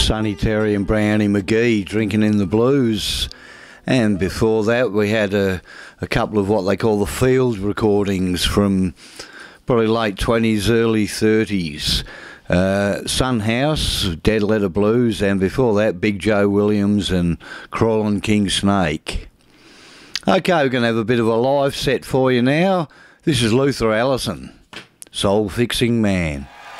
Sonny Terry and Brownie McGee, Drinking in the Blues. And before that we had a couple of what they call the field recordings from probably late 20s, early 30s. Sun House, Dead Letter Blues, and before that Big Joe Williams and Crawlin' King Snake. Okay, we're going to have a bit of a live set for you now. This is Luther Allison, Soul Fixing Man.